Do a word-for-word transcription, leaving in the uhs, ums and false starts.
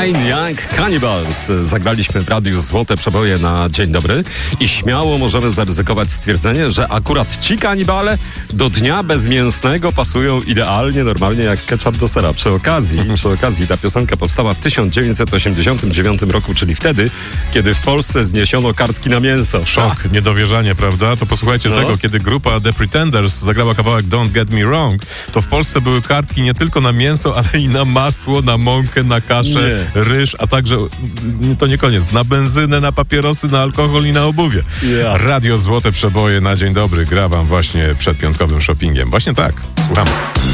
Fine Young Cannibals. Zagraliśmy w radiu Złote Przeboje na dzień dobry i śmiało możemy zaryzykować stwierdzenie, że akurat ci kanibale do dnia bezmięsnego pasują idealnie, normalnie jak ketchup do sera. Przy okazji, przy okazji ta piosenka powstała w tysiąc dziewięćset osiemdziesiątym dziewiątym roku, czyli wtedy, kiedy w Polsce zniesiono kartki na mięso. Szok, A. niedowierzanie, prawda? To posłuchajcie no. tego, kiedy grupa The Pretenders zagrała kawałek Don't Get Me Wrong, to w Polsce były kartki nie tylko na mięso, ale i na masło, na mąkę, na kaszę, nie. ryż, a także, to nie koniec, na benzynę, na papierosy, na alkohol i na obuwie. Yeah. Radio Złote Przeboje na dzień dobry gra wam właśnie przed piątkowym shoppingiem. Właśnie tak, słuchamy.